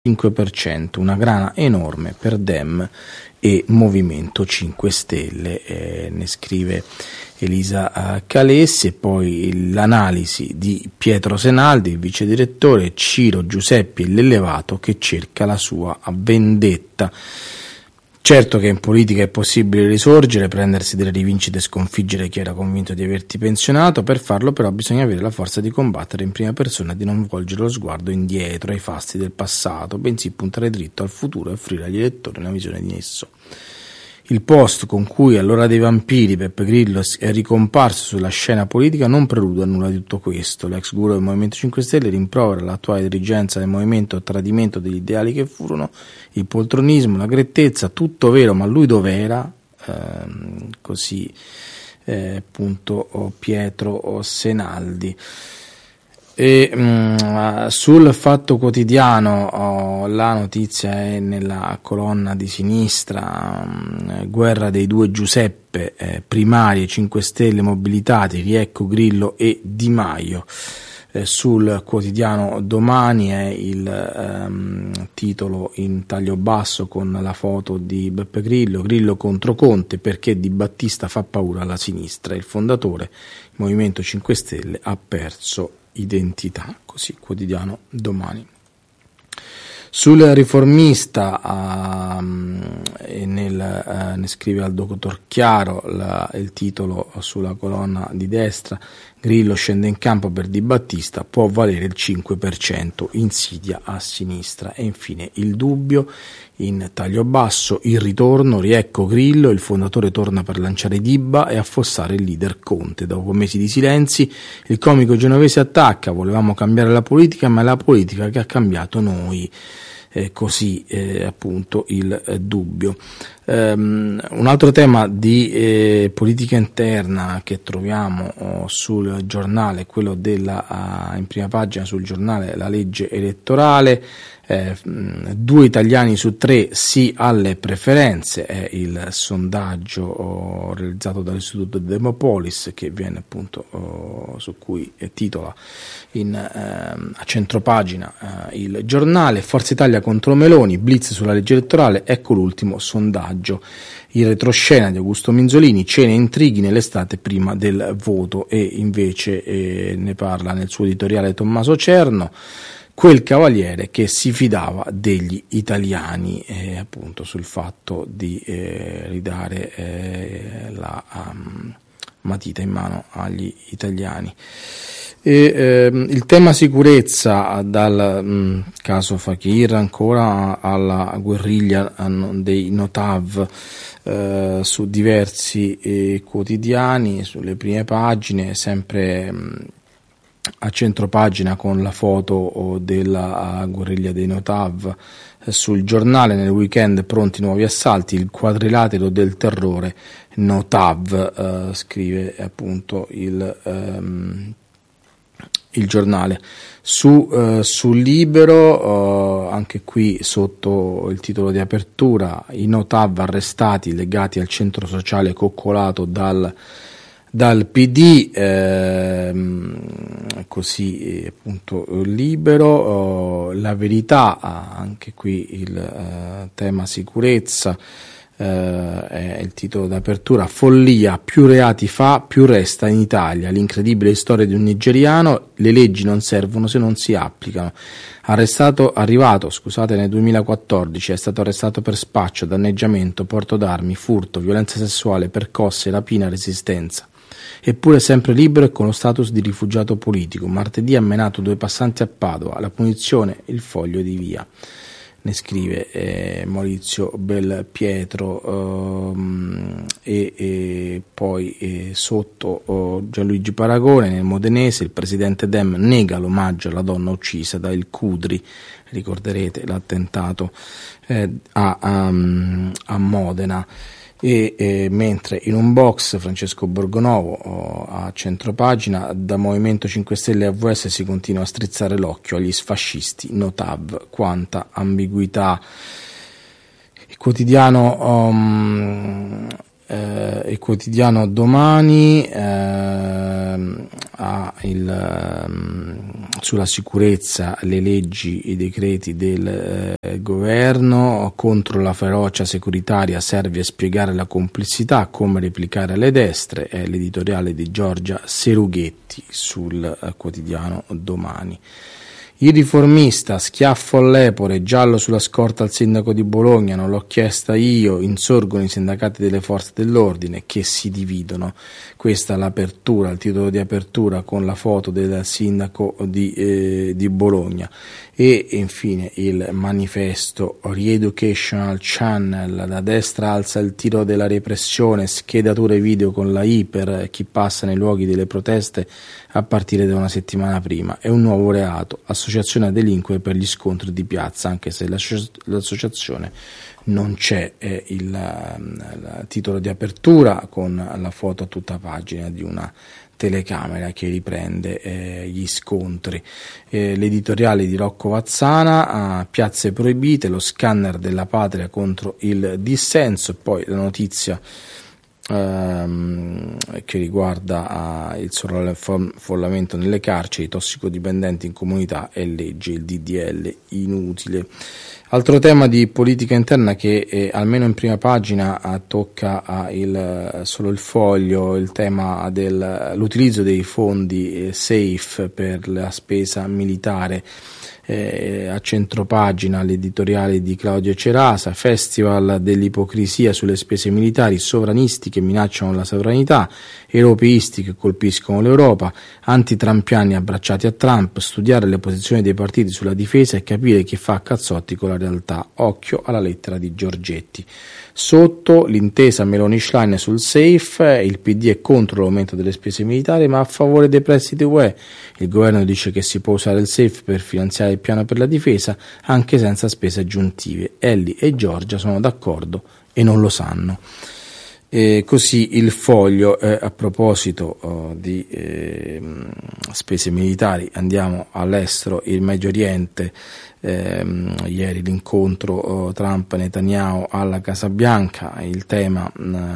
5%, una grana enorme per Dem e Movimento 5 Stelle, ne scrive Elisa Calessi. E poi l'analisi di Pietro Senaldi, il vice direttore, Ciro Giuseppi e l'Elevato che cerca la sua vendetta. Certo che in politica è possibile risorgere, prendersi delle rivincite e sconfiggere chi era convinto di averti pensionato. Per farlo però bisogna avere la forza di combattere in prima persona e di non volgere lo sguardo indietro ai fasti del passato, bensì puntare dritto al futuro e offrire agli elettori una visione di esso. Il post con cui all'ora dei vampiri Beppe Grillo è ricomparso sulla scena politica non prelude a nulla di tutto questo. L'ex guru del Movimento 5 Stelle rimprovera l'attuale dirigenza del movimento a tradimento degli ideali che furono, il poltronismo, la grettezza, tutto vero, ma lui dov'era? Così appunto Pietro Senaldi. E sul Fatto Quotidiano la notizia è nella colonna di sinistra, guerra dei due Giuseppe, primarie 5 Stelle mobilitati, Riecco, Grillo e Di Maio. Sul quotidiano Domani è il titolo in taglio basso con la foto di Beppe Grillo: Grillo contro Conte perché Di Battista fa paura alla sinistra, il fondatore, il Movimento 5 Stelle ha perso identità, così quotidiano Domani. Sul Riformista ne scrive al dottor Chiaro il titolo sulla colonna di destra: Grillo scende in campo per Di Battista, può valere il 5%, insidia a sinistra. E infine il Dubbio in taglio basso: il ritorno, Riecco Grillo, il fondatore torna per lanciare Dibba e affossare il leader Conte. Dopo mesi di silenzi il comico genovese attacca: volevamo cambiare la politica, ma è la politica che ha cambiato noi. Così appunto il Dubbio. Un altro tema di politica interna che troviamo sul giornale, quello in prima pagina sul giornale, la legge elettorale. 2 italiani su 3 sì alle preferenze, è il sondaggio realizzato dall'istituto Demopolis, che viene appunto su cui titola a centropagina il giornale. Forza Italia contro Meloni, blitz sulla legge elettorale, ecco l'ultimo sondaggio. Il retroscena di Augusto Minzolini, cene e intrighi nell'estate prima del voto. E invece ne parla nel suo editoriale Tommaso Cerno, quel cavaliere che si fidava degli italiani, appunto sul fatto di ridare la matita in mano agli italiani. Il tema sicurezza, dal caso Fakir ancora alla guerriglia dei Notav, su diversi quotidiani, sulle prime pagine, sempre a centropagina con la foto della guerriglia dei Notav. Sul giornale, nel weekend pronti nuovi assalti, il quadrilatero del terrore Notav, scrive appunto il giornale. Sul Libero, anche qui sotto il titolo di apertura: i Notav arrestati legati al centro sociale coccolato dal PD, così appunto Libero. La Verità, anche qui il tema sicurezza, è il titolo d'apertura: follia, più reati fa più resta in Italia, l'incredibile storia di un nigeriano, le leggi non servono se non si applicano. Arrivato nel 2014, è stato arrestato per spaccio, danneggiamento, porto d'armi, furto, violenza sessuale, percosse, rapina, resistenza. Eppure sempre libero e con lo status di rifugiato politico. Martedì ha menato 2 passanti a Padova, la punizione, il foglio di via. Ne scrive Maurizio Belpietro. E poi sotto Gianluigi Paragone, nel Modenese, il presidente Dem nega l'omaggio alla donna uccisa da Il Cudri. Ricorderete l'attentato a Modena. Mentre in un box Francesco Borgonovo a centropagina: da Movimento 5 Stelle e AVS si continua a strizzare l'occhio agli sfascisti Notav, quanta ambiguità. Il quotidiano il quotidiano Domani sulla sicurezza, le leggi, i decreti del governo contro la ferocia securitaria, serve a spiegare la complessità, come replicare le destre, è l'editoriale di Giorgia Serughetti sul quotidiano Domani. Il Riformista, schiaffo all'Epore, giallo sulla scorta al sindaco di Bologna, non l'ho chiesta io, insorgono i sindacati delle forze dell'ordine che si dividono. Questa è l'apertura, il titolo di apertura con la foto del sindaco di Bologna. E infine il manifesto Re-Educational Channel, la destra alza il tiro della repressione, schedature video con la I per chi passa nei luoghi delle proteste a partire da una settimana prima. È un nuovo reato, associazione a delinquere per gli scontri di piazza, anche se l'associazione non c'è. È il titolo di apertura con la foto a tutta pagina di una telecamera che riprende gli scontri. L'editoriale di Rocco Vazzana, piazze proibite, lo scanner della patria contro il dissenso, e poi la notizia che riguarda il sovraffollamento nelle carceri, i tossicodipendenti in comunità e legge il DDL inutile. Altro tema di politica interna che almeno in prima pagina tocca solo il Foglio, il tema dell'utilizzo dei fondi SAFE per la spesa militare. A centropagina l'editoriale di Claudio Cerasa, festival dell'ipocrisia sulle spese militari, sovranisti che minacciano la sovranità, europeisti che colpiscono l'Europa, antitrampiani abbracciati a Trump, studiare le posizioni dei partiti sulla difesa e capire chi fa cazzotti con la realtà, occhio alla lettera di Giorgetti. Sotto l'intesa Meloni-Schlein sul SAFE, il PD è contro l'aumento delle spese militari ma a favore dei prestiti UE, il governo dice che si può usare il SAFE per finanziare il piano per la difesa anche senza spese aggiuntive. Elly e Giorgia sono d'accordo e non lo sanno. Così il Foglio, a proposito di spese militari, andiamo all'estero, il Medio Oriente, ieri l'incontro Trump-Netanyahu alla Casa Bianca, il tema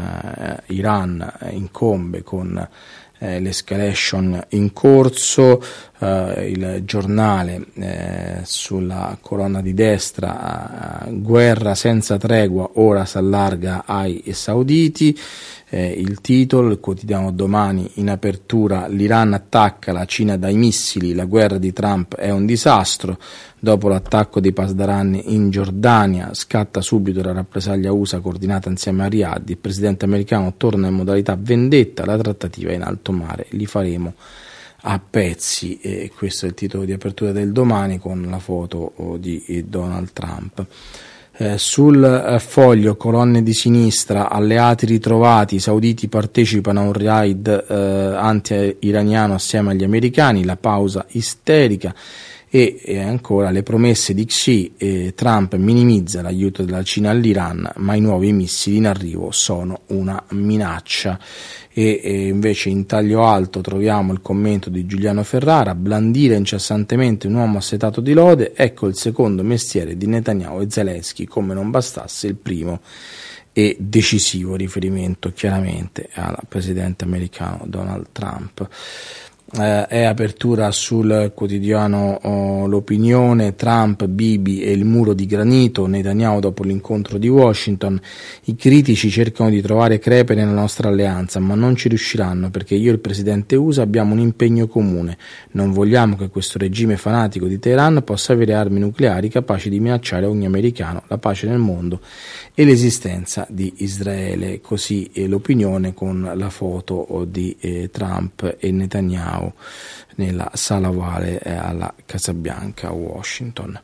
Iran incombe con l'escalation in corso, il giornale sulla colonna di destra, guerra senza tregua, ora si allarga ai sauditi, il titolo, il quotidiano Domani in apertura, l'Iran attacca la Cina dai missili, la guerra di Trump è un disastro, dopo l'attacco dei Pasdaran in Giordania scatta subito la rappresaglia USA coordinata insieme a Riyadh, il presidente americano torna in modalità vendetta, la trattativa è in alto mare, li faremo a pezzi, e questo è il titolo di apertura del Domani con la foto di Donald Trump. Sul Foglio, colonne di sinistra, alleati ritrovati, i sauditi partecipano a un raid anti-iraniano assieme agli americani, la pausa isterica, e ancora le promesse di Xi, Trump minimizza l'aiuto della Cina all'Iran, ma i nuovi missili in arrivo sono una minaccia. E invece in taglio alto troviamo il commento di Giuliano Ferrara, blandire incessantemente un uomo assetato di lode, ecco il secondo mestiere di Netanyahu e Zelensky, come non bastasse il primo e decisivo, riferimento chiaramente al presidente americano Donald Trump. È apertura sul quotidiano L'Opinione, Trump, Bibi e il muro di granito, Netanyahu dopo l'incontro di Washington, i critici cercano di trovare crepe nella nostra alleanza ma non ci riusciranno perché io e il presidente USA abbiamo un impegno comune, non vogliamo che questo regime fanatico di Teheran possa avere armi nucleari capaci di minacciare ogni americano, la pace nel mondo e l'esistenza di Israele. Così L'Opinione con la foto di Trump e Netanyahu nella sala ovale alla Casa Bianca a Washington.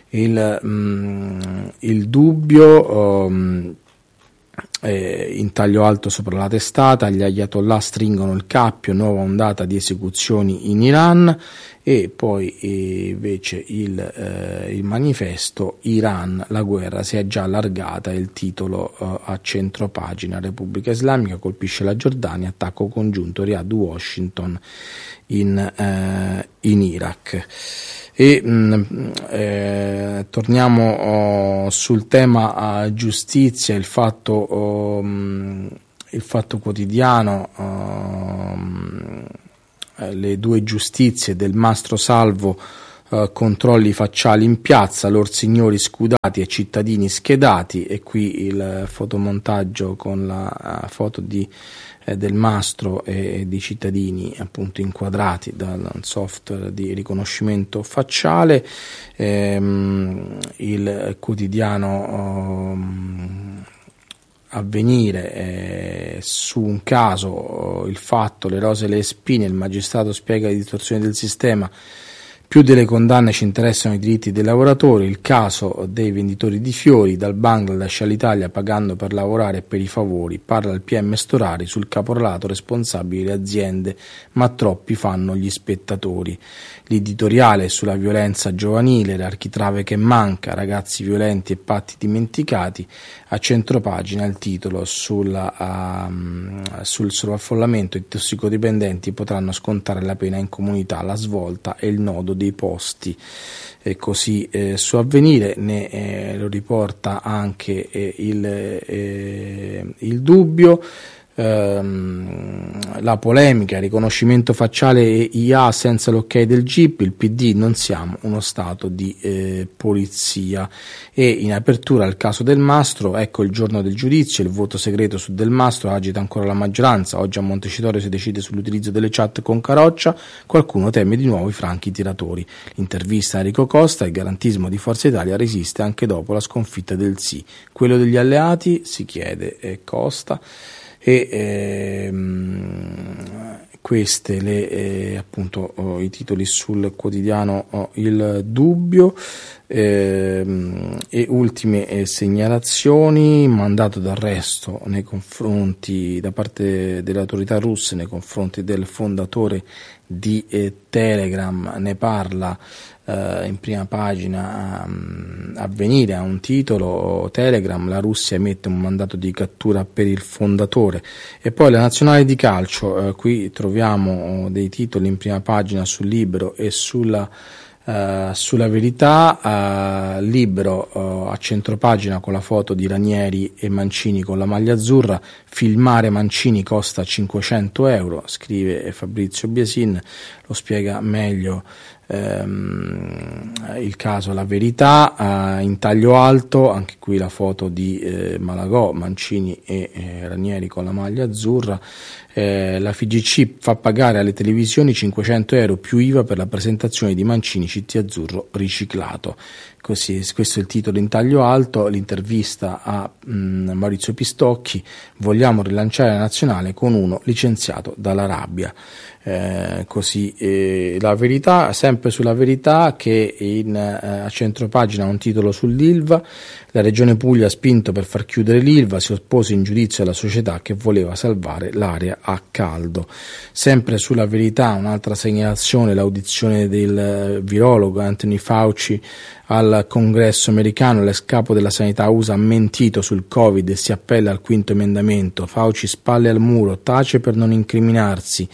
Il Dubbio in taglio alto sopra la testata, gli ayatollah stringono il cappio, nuova ondata di esecuzioni in Iran, e poi invece il manifesto, Iran, la guerra si è già allargata, il titolo a centropagina, Repubblica Islamica colpisce la Giordania, attacco congiunto Riyadh-Washington in Iraq. E torniamo sul tema giustizia, il Fatto il Fatto Quotidiano, le due giustizie del Mastro Salvo, controlli facciali in piazza, lorsignori scudati e cittadini schedati, e qui il fotomontaggio con la foto del Mastro e di cittadini appunto inquadrati dal software di riconoscimento facciale. Il quotidiano Avvenire, su un caso, Il Fatto, le rose e le spine, il magistrato spiega le distorsioni del sistema, più delle condanne ci interessano i diritti dei lavoratori, il caso dei venditori di fiori, dal Bangladesh all'Italia pagando per lavorare e per i favori, parla il PM Storari, sul caporalato responsabili le aziende, ma troppi fanno gli spettatori. L'editoriale sulla violenza giovanile, l'architrave che manca, ragazzi violenti e patti dimenticati, a centropagina il titolo sul sovraffollamento, i tossicodipendenti potranno scontare la pena in comunità, la svolta e il nodo dei posti. E così su Avvenire lo riporta anche il Dubbio. La polemica, riconoscimento facciale e IA senza l'ok del GIP, il PD, non siamo uno stato di polizia. E in apertura al caso Del Mastro, ecco il giorno del giudizio, il voto segreto su Del Mastro agita ancora la maggioranza, oggi a Montecitorio si decide sull'utilizzo delle chat con Caroccia, qualcuno teme di nuovo i franchi tiratori. L'intervista a Enrico Costa, il garantismo di Forza Italia resiste anche dopo la sconfitta del sì. Quello degli alleati, si chiede Costa. E queste appunto i titoli sul quotidiano Il Dubbio. E ultime segnalazioni: mandato d'arresto nei confronti da parte delle autorità russe nei confronti del fondatore di Telegram, ne parla in prima pagina Avvenire, a un titolo: Telegram, la Russia emette un mandato di cattura per il fondatore. E poi la nazionale di calcio, qui troviamo dei titoli in prima pagina sul Libero e sulla Verità. Libero a centropagina con la foto di Ranieri e Mancini con la maglia azzurra, filmare Mancini costa 500 euro, scrive Fabrizio Biasin, lo spiega meglio il caso La Verità. In taglio alto, anche qui la foto di Malagò, Mancini e Ranieri con la maglia azzurra. La FIGC fa pagare alle televisioni 500 euro più IVA per la presentazione di Mancini CT azzurro riciclato. Così, questo è il titolo in taglio alto. L'intervista a Maurizio Pistocchi: vogliamo rilanciare la nazionale con uno licenziato dalla rabbia. Così La Verità, sempre sulla Verità, che a centropagina ha un titolo sull'Ilva: la regione Puglia ha spinto per far chiudere l'Ilva, si oppose in giudizio alla società che voleva salvare l'area a caldo. Sempre sulla Verità un'altra segnalazione: l'audizione del virologo Anthony Fauci al congresso americano, l'ex capo della sanità USA ha mentito sul Covid e si appella al quinto emendamento. Fauci spalle al muro, tace per non incriminarsi.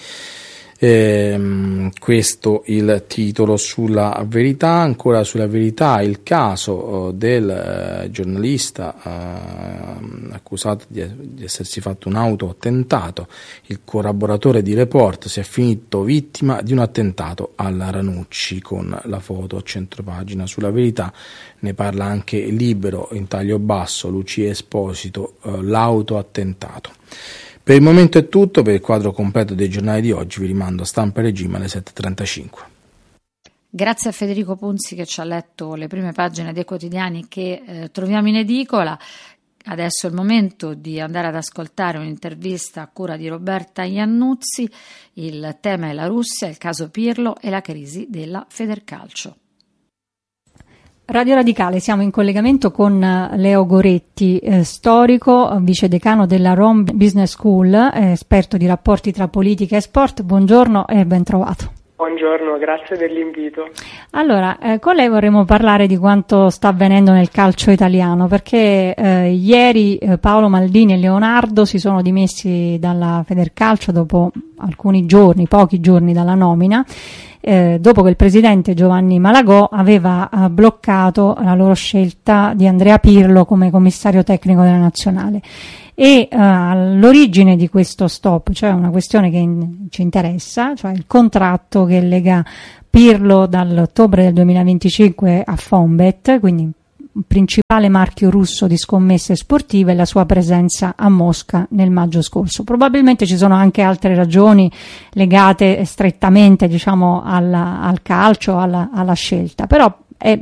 Questo il titolo sulla Verità. Ancora sulla Verità il caso del giornalista accusato di essersi fatto un autoattentato. Il collaboratore di Report si è finito vittima di un attentato alla Ranucci, con la foto a centropagina sulla Verità. Ne parla anche Libero in taglio basso, Lucia Esposito, l'autoattentato. Per il momento è tutto. Per il quadro completo dei giornali di oggi vi rimando a Stampa e Regime alle 7:35. Grazie a Federico Punzi che ci ha letto le prime pagine dei quotidiani che troviamo in edicola. Adesso è il momento di andare ad ascoltare un'intervista a cura di Roberta Iannuzzi. Il tema è la Russia, il caso Pirlo e la crisi della Federcalcio. Radio Radicale, siamo in collegamento con Leo Goretti, storico, vice decano della Rome Business School, esperto di rapporti tra politica e sport. Buongiorno e ben trovato. Buongiorno, grazie dell'invito. Allora, con lei vorremmo parlare di quanto sta avvenendo nel calcio italiano, perché ieri Paolo Maldini e Leonardo si sono dimessi dalla Federcalcio dopo alcuni giorni, pochi giorni dalla nomina, dopo che il presidente Giovanni Malagò aveva bloccato la loro scelta di Andrea Pirlo come commissario tecnico della nazionale. E all'origine di questo stop, cioè una questione che ci interessa, cioè il contratto che lega Pirlo dall'ottobre del 2025 a Fonbet, quindi principale marchio russo di scommesse sportive, e la sua presenza a Mosca nel maggio scorso. Probabilmente ci sono anche altre ragioni legate strettamente, diciamo, al calcio, alla scelta, però è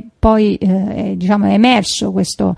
emerso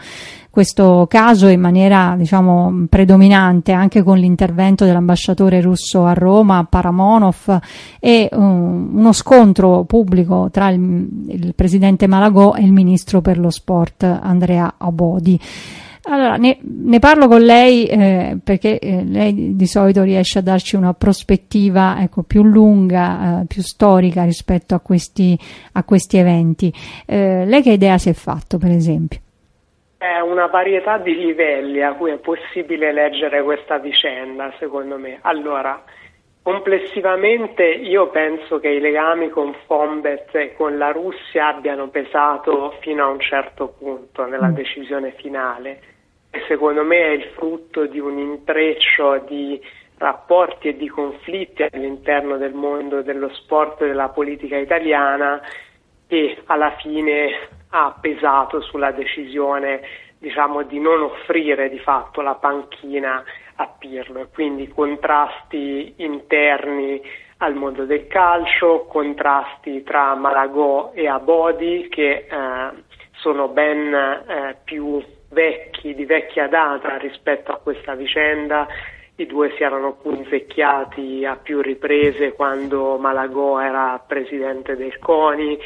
questo caso in maniera, diciamo, predominante, anche con l'intervento dell'ambasciatore russo a Roma, Paramonov, e uno scontro pubblico tra il presidente Malagò e il ministro per lo sport Andrea Abodi. Allora, ne parlo con lei perché lei di solito riesce a darci una prospettiva, ecco, più lunga, più storica rispetto a questi eventi. Lei che idea si è fatto, per esempio? È una varietà di livelli a cui è possibile leggere questa vicenda, secondo me. Allora, complessivamente io penso che i legami con Fonbet e con la Russia abbiano pesato fino a un certo punto nella decisione finale. E secondo me è il frutto di un intreccio di rapporti e di conflitti all'interno del mondo dello sport e della politica italiana che alla fine ha pesato sulla decisione, diciamo, di non offrire di fatto la panchina a Pirlo, e quindi contrasti interni al mondo del calcio, contrasti tra Malagò e Abodi che sono ben più vecchi, di vecchia data rispetto a questa vicenda. I due si erano punzecchiati a più riprese quando Malagò era presidente del CONI,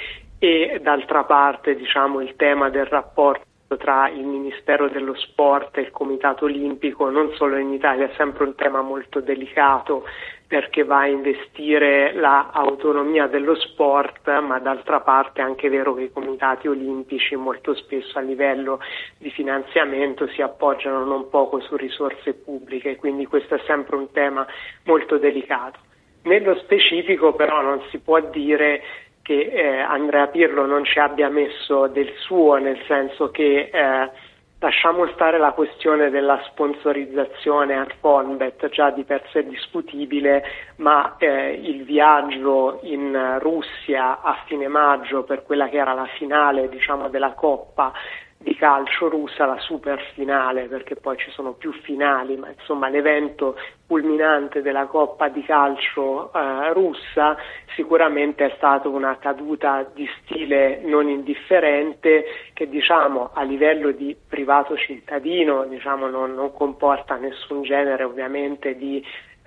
e d'altra parte, diciamo, il tema del rapporto tra il Ministero dello Sport e il Comitato Olimpico, non solo in Italia, è sempre un tema molto delicato perché va a investire l'autonomia dello sport, ma d'altra parte è anche vero che i comitati olimpici molto spesso a livello di finanziamento si appoggiano non poco su risorse pubbliche, quindi questo è sempre un tema molto delicato. Nello specifico però non si può dire che Andrea Pirlo non ci abbia messo del suo, nel senso che lasciamo stare la questione della sponsorizzazione a Fonbet, già di per sé discutibile, ma il viaggio in Russia a fine maggio per quella che era la finale, diciamo, della Coppa di calcio russa, la super finale, perché poi ci sono più finali, ma insomma l'evento culminante della Coppa di calcio russa sicuramente è stata una caduta di stile non indifferente che, diciamo, a livello di privato cittadino, diciamo, non comporta nessun genere ovviamente di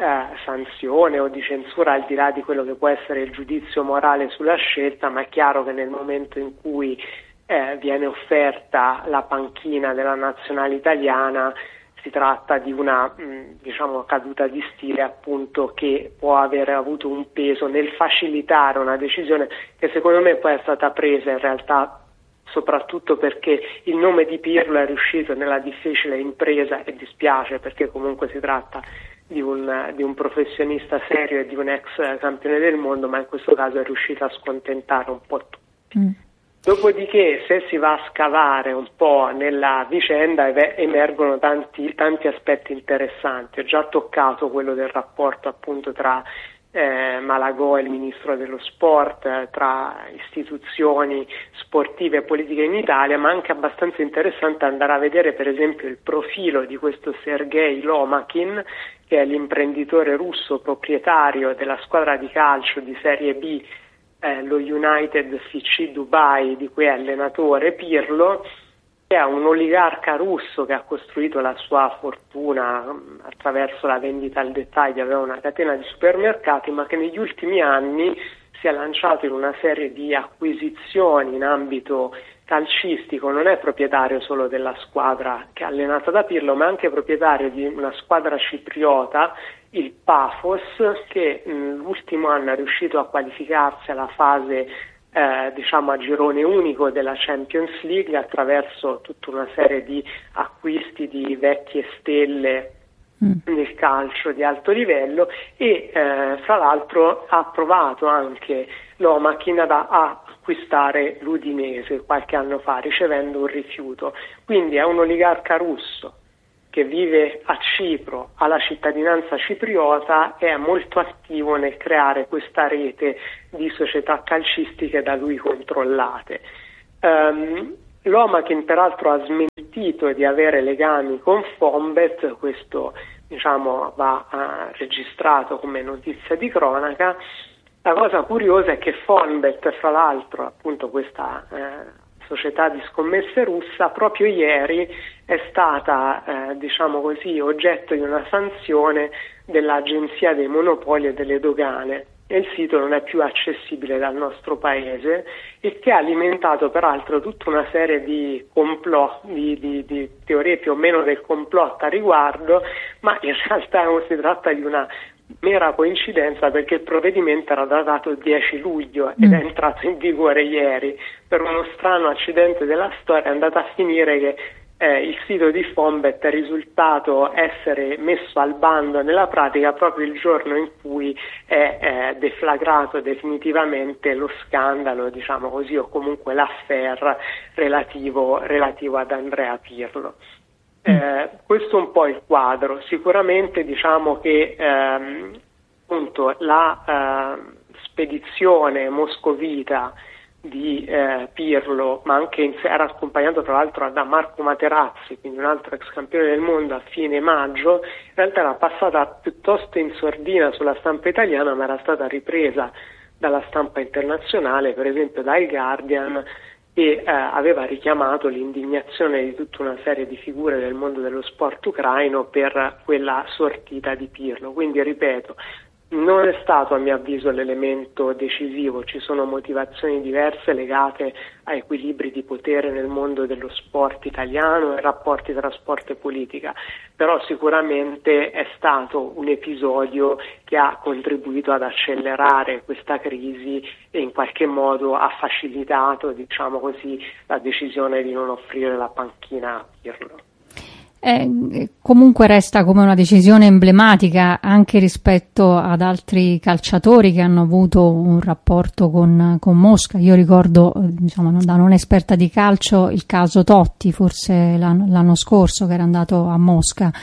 sanzione o di censura, al di là di quello che può essere il giudizio morale sulla scelta, ma è chiaro che nel momento in cui viene offerta la panchina della nazionale italiana si tratta di una diciamo caduta di stile, appunto, che può avere avuto un peso nel facilitare una decisione che secondo me poi è stata presa in realtà soprattutto perché il nome di Pirlo è riuscito nella difficile impresa, e dispiace perché comunque si tratta di un professionista serio e di un ex campione del mondo, ma in questo caso è riuscito a scontentare un po' tutti. Dopodiché, se si va a scavare un po' nella vicenda, emergono tanti aspetti interessanti. Ho già toccato quello del rapporto appunto tra Malagò e il ministro dello sport, tra istituzioni sportive e politiche in Italia, ma anche abbastanza interessante andare a vedere per esempio il profilo di questo Sergei Lomakin, che è l'imprenditore russo proprietario della squadra di calcio di Serie B, lo United FC Dubai, di cui è allenatore Pirlo, che è un oligarca russo che ha costruito la sua fortuna attraverso la vendita al dettaglio, aveva una catena di supermercati, ma che negli ultimi anni si è lanciato in una serie di acquisizioni in ambito calcistico. Non è proprietario solo della squadra che è allenata da Pirlo, ma è anche proprietario di una squadra cipriota, il Paphos, che l'ultimo anno è riuscito a qualificarsi alla fase diciamo a girone unico della Champions League attraverso tutta una serie di acquisti di vecchie stelle nel calcio di alto livello e fra l'altro ha provato anche l'Omachin ad acquistare l'Udinese qualche anno fa, ricevendo un rifiuto. Quindi è un oligarca russo che vive a Cipro, ha la cittadinanza cipriota e è molto attivo nel creare questa rete di società calcistiche da lui controllate. L'Omachin peraltro ha smentito di avere legami con Fonbet, questo va registrato come notizia di cronaca. La cosa curiosa è che Fonbet, fra l'altro appunto questa società di scommesse russa, proprio ieri è stata oggetto di una sanzione dell'Agenzia dei Monopoli e delle Dogane, e il sito non è più accessibile dal nostro paese, e che ha alimentato peraltro tutta una serie di di teorie più o meno del complotto a riguardo, ma in realtà si tratta di una mera coincidenza, perché il provvedimento era datato 10 luglio ed è entrato in vigore ieri. Per uno strano accidente della storia è andata a finire che il sito di Fonbet è risultato essere messo al bando nella pratica proprio il giorno in cui è deflagrato definitivamente lo scandalo, o comunque l'affaire relativo ad Andrea Pirlo. Questo è un po' il quadro. Sicuramente che appunto la spedizione moscovita di Pirlo, ma anche era accompagnato tra l'altro da Marco Materazzi, quindi un altro ex campione del mondo, a fine maggio, in realtà era passata piuttosto in sordina sulla stampa italiana, ma era stata ripresa dalla stampa internazionale, per esempio dal Guardian, e aveva richiamato l'indignazione di tutta una serie di figure del mondo dello sport ucraino per quella sortita di Pirlo. Quindi ripeto, non è stato a mio avviso l'elemento decisivo, ci sono motivazioni diverse legate a equilibri di potere nel mondo dello sport italiano e rapporti tra sport e politica, però sicuramente è stato un episodio che ha contribuito ad accelerare questa crisi e in qualche modo ha facilitato, la decisione di non offrire la panchina a Pirlo. Comunque resta come una decisione emblematica anche rispetto ad altri calciatori che hanno avuto un rapporto con Mosca. Io ricordo, da non esperta di calcio, il caso Totti, forse l'anno scorso, che era andato a Mosca.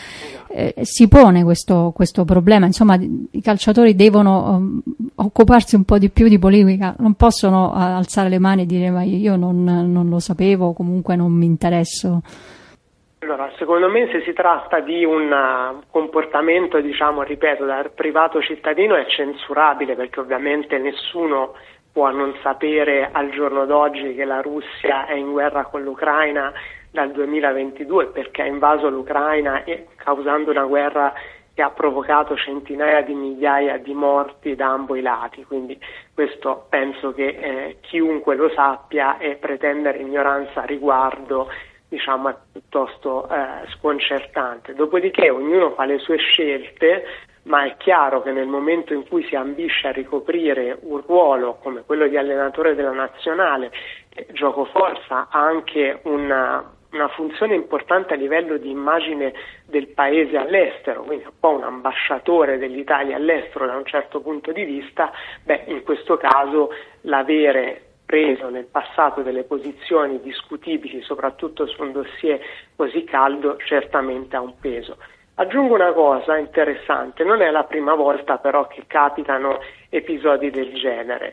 Si pone questo problema, i calciatori devono occuparsi un po' di più di politica, non possono alzare le mani e dire ma io non lo sapevo, comunque non mi interesso. Allora, secondo me se si tratta di un comportamento, da privato cittadino, è censurabile, perché ovviamente nessuno può non sapere al giorno d'oggi che la Russia è in guerra con l'Ucraina dal 2022, perché ha invaso l'Ucraina e causando una guerra che ha provocato centinaia di migliaia di morti da ambo i lati. Quindi questo penso che chiunque lo sappia, e pretendere ignoranza a riguardo è piuttosto sconcertante. Dopodiché ognuno fa le sue scelte, ma è chiaro che nel momento in cui si ambisce a ricoprire un ruolo come quello di allenatore della nazionale, giocoforza ha anche una funzione importante a livello di immagine del paese all'estero, quindi un po' un ambasciatore dell'Italia all'estero da un certo punto di vista, in questo caso l'avere preso nel passato delle posizioni discutibili, soprattutto su un dossier così caldo, certamente ha un peso. Aggiungo una cosa interessante, non è la prima volta però che capitano episodi del genere.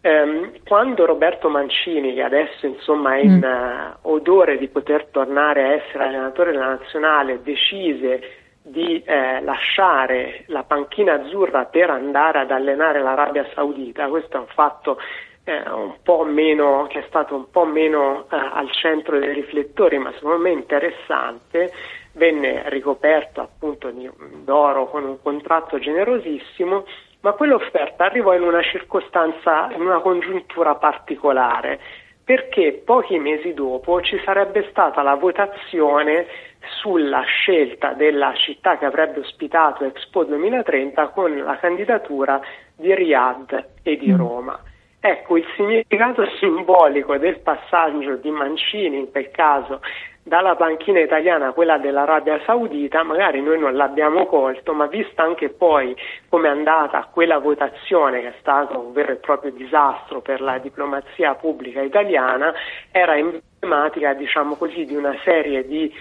Quando Roberto Mancini, che adesso è in odore di poter tornare a essere allenatore della nazionale, decise di lasciare la panchina azzurra per andare ad allenare l'Arabia Saudita, questo è un fatto un po' meno, che è stato un po' meno al centro dei riflettori, ma secondo me interessante. Venne ricoperto appunto d'oro con un contratto generosissimo, ma quell'offerta arrivò in una circostanza, in una congiuntura particolare, perché pochi mesi dopo ci sarebbe stata la votazione sulla scelta della città che avrebbe ospitato Expo 2030 con la candidatura di Riyadh e di Roma. Ecco, il significato simbolico del passaggio di Mancini, in quel caso dalla panchina italiana quella dell'Arabia Saudita, magari noi non l'abbiamo colto, ma vista anche poi come è andata quella votazione, che è stato un vero e proprio disastro per la diplomazia pubblica italiana, era emblematica, diciamo così, di una serie di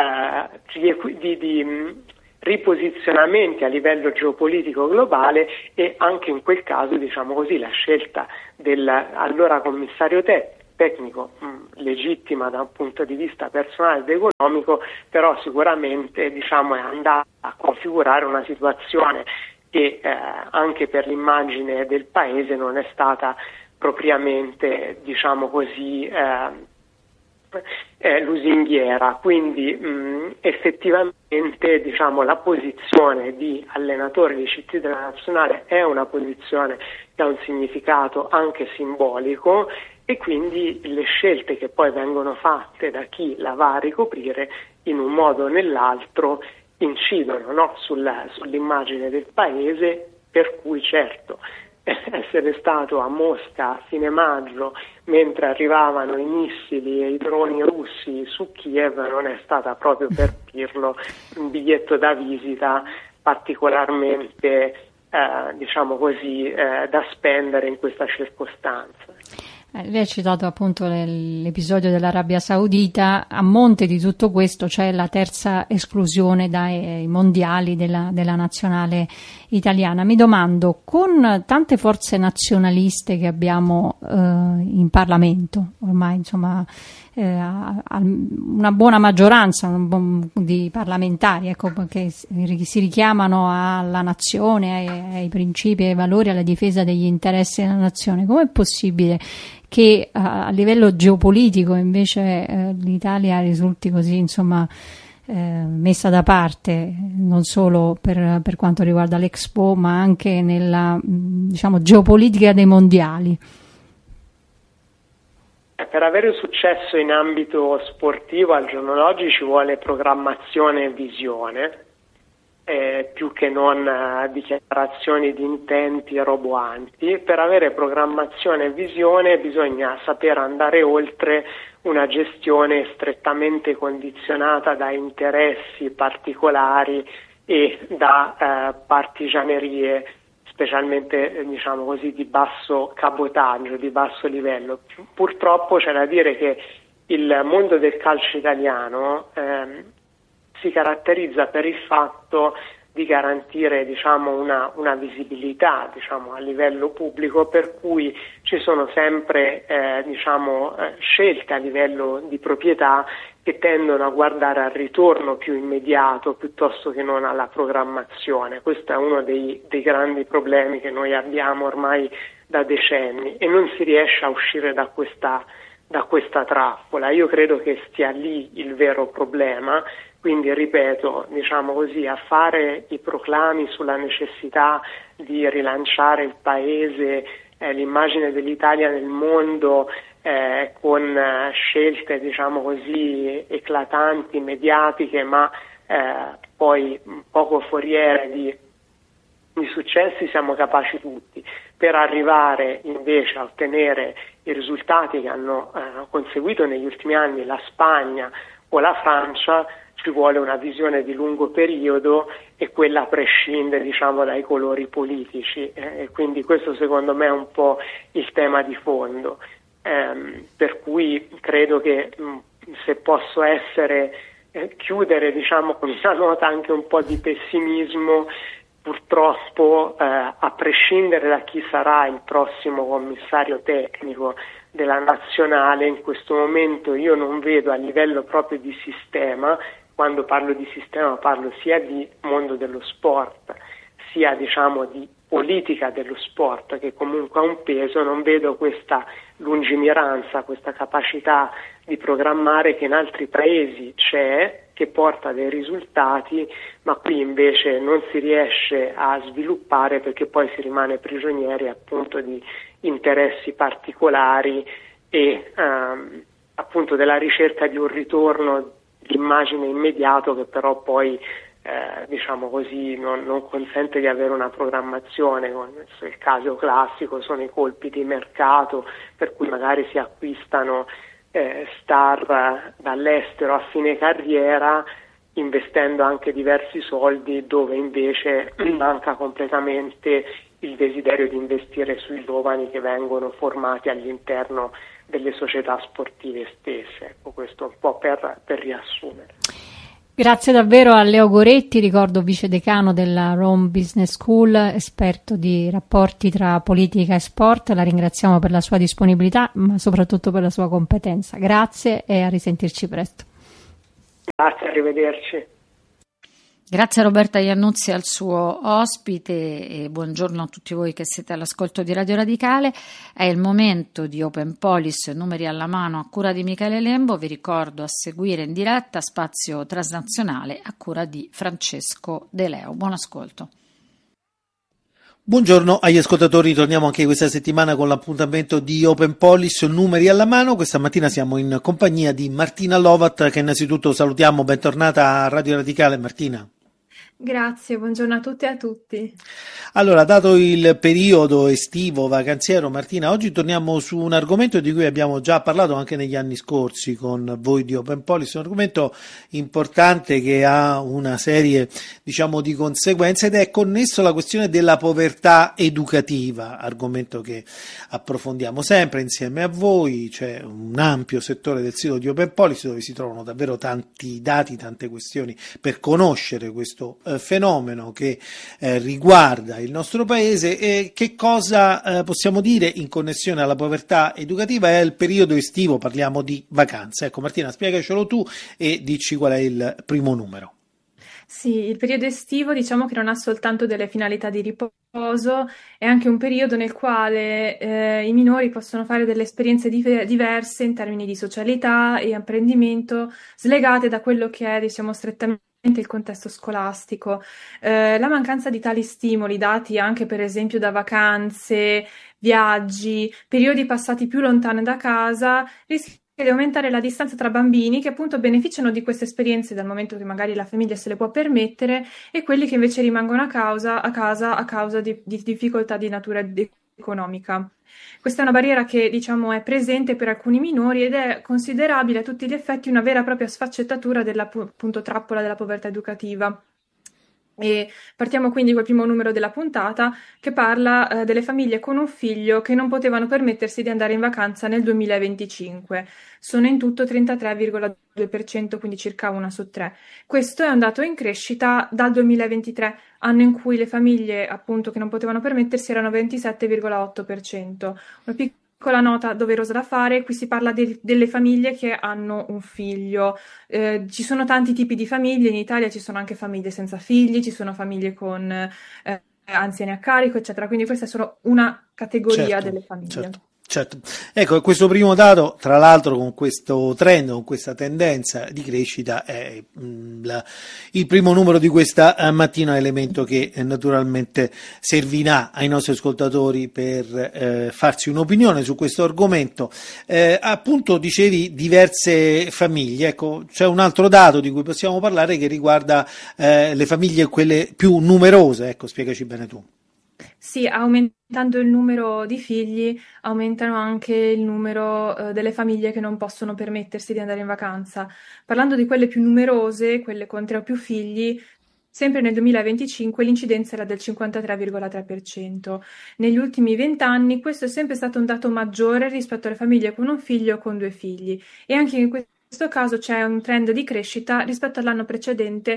riposizionamenti a livello geopolitico globale, e anche in quel caso, diciamo così, la scelta dell'allora commissario tecnico, legittima da un punto di vista personale ed economico, però sicuramente, diciamo, è andata a configurare una situazione che anche per l'immagine del paese non è stata propriamente, diciamo così, lusinghiera. Quindi effettivamente, diciamo, la posizione di allenatore di CT della nazionale è una posizione che ha un significato anche simbolico, e quindi le scelte che poi vengono fatte da chi la va a ricoprire in un modo o nell'altro incidono, no? sull'immagine del paese, per cui certo essere stato a Mosca a fine maggio mentre arrivavano i missili e i droni russi su Kiev non è stata proprio, per Pirlo, un biglietto da visita particolarmente diciamo così da spendere in questa circostanza. Lei ha citato appunto l'episodio dell'Arabia Saudita. A monte di tutto questo c'è la terza esclusione dai mondiali della nazionale italiana. Mi domando, con tante forze nazionaliste che abbiamo in Parlamento, ormai insomma una buona maggioranza di parlamentari, ecco, che si richiamano alla nazione, ai principi, ai valori, alla difesa degli interessi della nazione, com'è possibile che a livello geopolitico invece l'Italia risulti così, insomma, messa da parte, non solo per quanto riguarda l'Expo, ma anche nella, diciamo, geopolitica dei mondiali? Per avere successo in ambito sportivo al giorno d'oggi ci vuole programmazione e visione, più che non dichiarazioni di intenti roboanti. Per avere programmazione e visione bisogna saper andare oltre una gestione strettamente condizionata da interessi particolari e da partigianerie, specialmente, diciamo così, di basso cabotaggio, di basso livello. Purtroppo c'è da dire che il mondo del calcio italiano si caratterizza per il fatto di garantire, diciamo, una visibilità, diciamo, a livello pubblico, per cui ci sono sempre scelte a livello di proprietà che tendono a guardare al ritorno più immediato piuttosto che non alla programmazione. Questo è uno dei grandi problemi che noi abbiamo ormai da decenni, e non si riesce a uscire da questa trappola. Io credo che stia lì il vero problema. Quindi, ripeto, diciamo così, a fare i proclami sulla necessità di rilanciare il paese, l'immagine dell'Italia nel mondo, con scelte, diciamo così, eclatanti, mediatiche, ma poi poco foriere di successi, siamo capaci tutti. Per arrivare invece a ottenere i risultati che hanno conseguito negli ultimi anni la Spagna o la Francia, ci vuole una visione di lungo periodo, e quella prescinde, diciamo, dai colori politici, e quindi questo secondo me è un po' il tema di fondo, per cui credo che, se posso chiudere, diciamo, con una nota anche un po' di pessimismo, purtroppo a prescindere da chi sarà il prossimo commissario tecnico della nazionale, in questo momento io non vedo, a livello proprio di sistema, quando parlo di sistema parlo sia di mondo dello sport, sia, diciamo, di politica dello sport, che comunque ha un peso, non vedo questa lungimiranza, questa capacità di programmare che in altri paesi c'è, che porta dei risultati, ma qui invece non si riesce a sviluppare, perché poi si rimane prigionieri appunto di interessi particolari e appunto della ricerca di un ritorno di immagine immediato, che però poi diciamo così non consente di avere una programmazione. Il caso classico sono i colpi di mercato, per cui magari si acquistano star dall'estero a fine carriera, investendo anche diversi soldi dove invece manca completamente il desiderio di investire sui giovani che vengono formati all'interno delle società sportive stesse. Ecco, questo un po' per riassumere. Grazie davvero a Leo Goretti, ricordo vice decano della Rome Business School, esperto di rapporti tra politica e sport. La ringraziamo per la sua disponibilità, ma soprattutto per la sua competenza. Grazie e a risentirci presto. Grazie, arrivederci. Grazie a Roberta Iannuzzi e al suo ospite e buongiorno a tutti voi che siete all'ascolto di Radio Radicale. È il momento di Open Policy, numeri alla mano a cura di Michele Lembo. Vi ricordo a seguire in diretta Spazio Transnazionale a cura di Francesco De Leo. Buon ascolto. Buongiorno agli ascoltatori, torniamo anche questa settimana con l'appuntamento di Open Policy, numeri alla mano. Questa mattina siamo in compagnia di Martina Lovat, che innanzitutto salutiamo. Bentornata a Radio Radicale, Martina. Grazie, buongiorno a tutte e a tutti. Allora, dato il periodo estivo vacanziero, Martina, oggi torniamo su un argomento di cui abbiamo già parlato anche negli anni scorsi con voi di Open Policy, un argomento importante che ha una serie, di conseguenze ed è connesso alla questione della povertà educativa, argomento che approfondiamo sempre insieme a voi. C'è un ampio settore del sito di Open Policy dove si trovano davvero tanti dati, tante questioni per conoscere questo fenomeno che riguarda il nostro paese. E che cosa possiamo dire in connessione alla povertà educativa? È il periodo estivo, parliamo di vacanze. Ecco, Martina, spiegacelo tu e dici qual è il primo numero. Sì, il periodo estivo diciamo che non ha soltanto delle finalità di riposo, è anche un periodo nel quale i minori possono fare delle esperienze diverse in termini di socialità e apprendimento, slegate da quello che è, strettamente il contesto scolastico. La mancanza di tali stimoli, dati anche per esempio da vacanze, viaggi, periodi passati più lontani da casa, rischia di aumentare la distanza tra bambini che appunto beneficiano di queste esperienze dal momento che magari la famiglia se le può permettere e quelli che invece rimangono a casa a causa di difficoltà di natura economica. Questa è una barriera che è presente per alcuni minori ed è considerabile a tutti gli effetti una vera e propria sfaccettatura della appunto trappola della povertà educativa. E partiamo quindi col primo numero della puntata che parla delle famiglie con un figlio che non potevano permettersi di andare in vacanza nel 2025. Sono in tutto 33,2%, quindi circa 1 su 3. Questo è un dato in crescita dal 2023, anno in cui le famiglie appunto che non potevano permettersi erano 27,8%. Una piccola nota doverosa da fare, qui si parla delle famiglie che hanno un figlio. Ci sono tanti tipi di famiglie, in Italia ci sono anche famiglie senza figli, ci sono famiglie con anziani a carico, eccetera, quindi questa è solo una categoria delle famiglie. Certo. Ecco, questo primo dato, tra l'altro, con questo trend, con questa tendenza di crescita, è il primo numero di questa mattina, elemento che naturalmente servirà ai nostri ascoltatori per farsi un'opinione su questo argomento. Appunto, dicevi diverse famiglie. Ecco, c'è un altro dato di cui possiamo parlare che riguarda le famiglie, quelle più numerose. Ecco, spiegaci bene tu. Sì, aumentando il numero di figli, aumentano anche il numero delle famiglie che non possono permettersi di andare in vacanza. Parlando di quelle più numerose, quelle con 3 o più figli, sempre nel 2025 l'incidenza era del 53,3%. Negli ultimi 20 anni questo è sempre stato un dato maggiore rispetto alle famiglie con un figlio o con 2 figli. E anche in questo caso c'è un trend di crescita. Rispetto all'anno precedente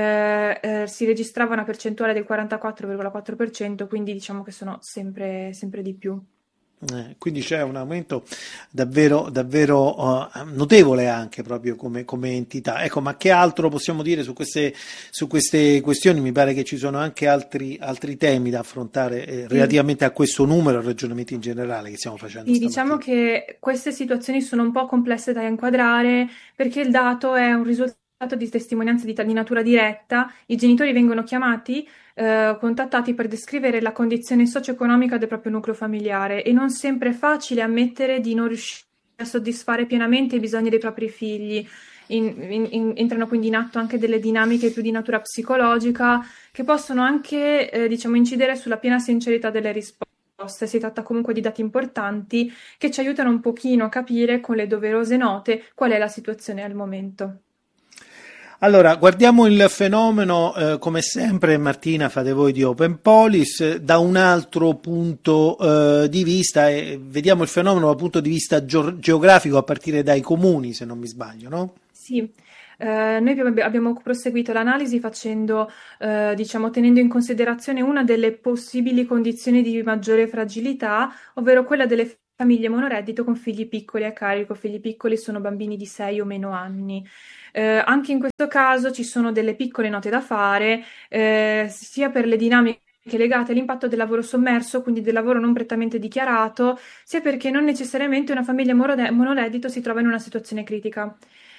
si registrava una percentuale del 44,4%, quindi diciamo che sono sempre di più. Quindi c'è un aumento davvero notevole anche proprio come entità. Ecco, ma che altro possiamo dire su queste questioni? Mi pare che ci sono anche altri temi da affrontare relativamente a questo numero, al ragionamento in generale che stiamo facendo. Sì, diciamo che queste situazioni sono un po' complesse da inquadrare perché il dato è un risultato di testimonianza di natura diretta. I genitori vengono chiamati, contattati per descrivere la condizione socio-economica del proprio nucleo familiare e non sempre è facile ammettere di non riuscire a soddisfare pienamente i bisogni dei propri figli. Entrano quindi in atto anche delle dinamiche più di natura psicologica che possono anche incidere sulla piena sincerità delle risposte. si tratta comunque di dati importanti che ci aiutano un pochino a capire con le doverose note qual è la situazione al momento. Allora, guardiamo il fenomeno, come sempre Martina fate voi di Open Polis, da un altro punto di vista, e vediamo il fenomeno dal punto di vista geografico a partire dai comuni, se non mi sbaglio, no? Sì. Noi abbiamo proseguito l'analisi facendo, tenendo in considerazione una delle possibili condizioni di maggiore fragilità, ovvero quella delle famiglie monoreddito con figli piccoli a carico. Figli piccoli sono bambini di 6 o meno anni. Anche in questo caso ci sono delle piccole note da fare, sia per le dinamiche legate all'impatto del lavoro sommerso, quindi del lavoro non prettamente dichiarato, sia perché non necessariamente una famiglia monoreddito si trova in una situazione critica.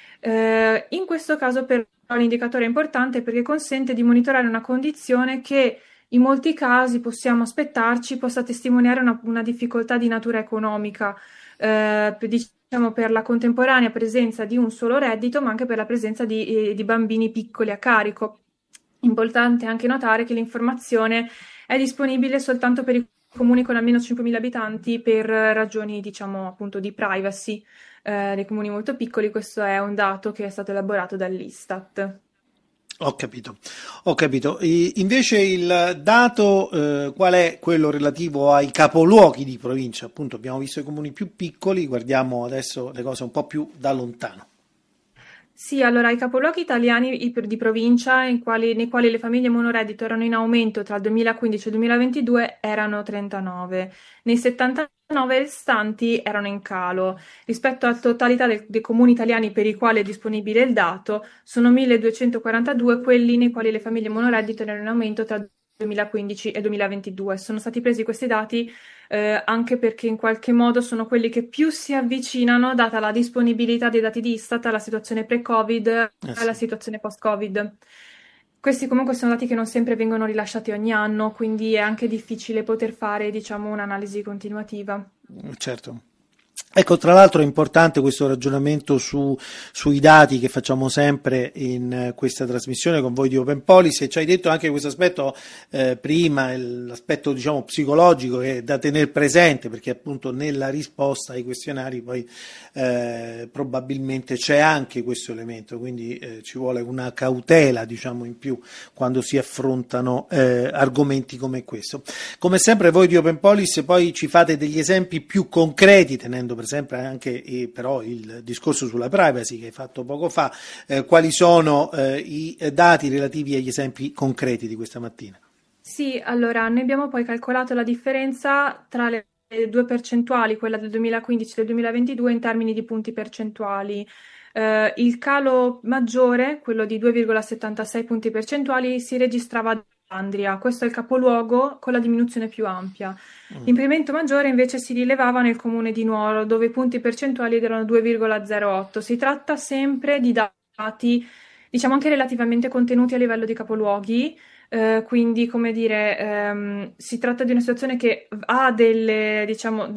In questo caso però l'indicatore è importante perché consente di monitorare una condizione che in molti casi possiamo aspettarci possa testimoniare una difficoltà di natura economica, per la contemporanea presenza di un solo reddito, ma anche per la presenza di bambini piccoli a carico. Importante anche notare che l'informazione è disponibile soltanto per i comuni con almeno 5.000 abitanti per ragioni, appunto, di privacy dei comuni molto piccoli. Questo è un dato che è stato elaborato dall'Istat. Ho capito. Invece il dato qual è quello relativo ai capoluoghi di provincia? Appunto abbiamo visto i comuni più piccoli, guardiamo adesso le cose un po' più da lontano. Sì, allora i capoluoghi italiani di provincia nei quali le famiglie monoreddito erano in aumento tra il 2015 e il 2022 erano 39. Nei 79 restanti erano in calo. Rispetto alla totalità dei comuni italiani per i quali è disponibile il dato, sono 1242 quelli nei quali le famiglie monoreddito erano in aumento tra il 2015 e 2022. Sono stati presi questi dati anche perché in qualche modo sono quelli che più si avvicinano, data la disponibilità dei dati di Istat, alla situazione pre-Covid, alla situazione post-Covid. Questi comunque sono dati che non sempre vengono rilasciati ogni anno, quindi è anche difficile poter fare, un'analisi continuativa. Certo. Ecco, tra l'altro è importante questo ragionamento sui dati che facciamo sempre in questa trasmissione con voi di Open Policy, e ci hai detto anche questo aspetto prima, l'aspetto psicologico che è da tenere presente, perché appunto nella risposta ai questionari poi probabilmente c'è anche questo elemento, quindi ci vuole una cautela in più quando si affrontano argomenti come questo. Come sempre voi di Open Policy poi ci fate degli esempi più concreti, tenendo per esempio anche però il discorso sulla privacy che hai fatto poco fa. Quali sono i dati relativi agli esempi concreti di questa mattina? Sì, allora noi abbiamo poi calcolato la differenza tra le due percentuali, quella del 2015 e del 2022, in termini di punti percentuali. Il calo maggiore, quello di 2,76 punti percentuali, si registrava ad Andria, questo è il capoluogo con la diminuzione più ampia. L'incremento maggiore invece si rilevava nel comune di Nuoro, dove i punti percentuali erano 2,08. Si tratta sempre di dati, anche relativamente contenuti a livello di capoluoghi, quindi si tratta di una situazione che ha dei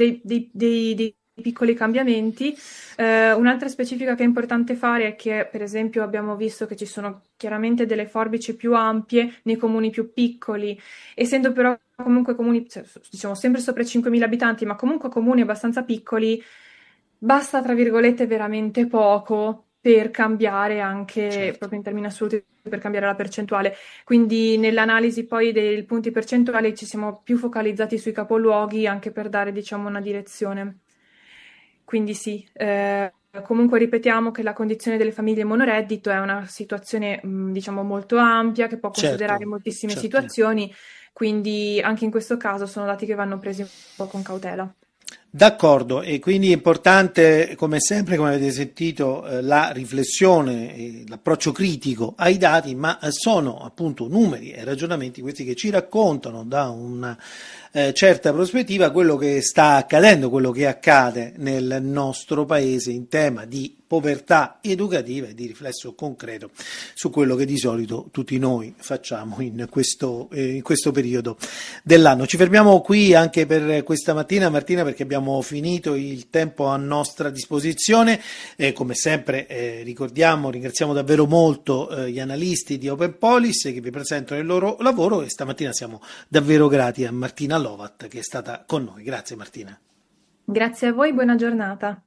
piccoli cambiamenti. Un'altra specifica che è importante fare è che, per esempio, abbiamo visto che ci sono chiaramente delle forbici più ampie nei comuni più piccoli, essendo però comunque comuni, sempre sopra i 5.000 abitanti, ma comunque comuni abbastanza piccoli, basta, tra virgolette, veramente poco per cambiare anche, proprio in termini assoluti, per cambiare la percentuale. Quindi nell'analisi poi dei punti percentuali ci siamo più focalizzati sui capoluoghi, anche per dare, una direzione. Quindi sì, comunque ripetiamo che la condizione delle famiglie monoreddito è una situazione molto ampia, che può considerare moltissime situazioni, quindi anche in questo caso sono dati che vanno presi un po' con cautela. D'accordo, e quindi è importante, come sempre, come avete sentito, la riflessione e l'approccio critico ai dati, ma sono appunto numeri e ragionamenti questi che ci raccontano da una certa prospettiva quello che sta accadendo, quello che accade nel nostro paese in tema di povertà educativa e di riflesso concreto su quello che di solito tutti noi facciamo in questo periodo dell'anno. Ci fermiamo qui anche per questa mattina, Martina, perché abbiamo abbiamo finito il tempo a nostra disposizione. Come sempre ringraziamo davvero molto gli analisti di Open Policy che vi presentano il loro lavoro, e stamattina siamo davvero grati a Martina Lovat che è stata con noi. Grazie Martina. Grazie a voi, buona giornata.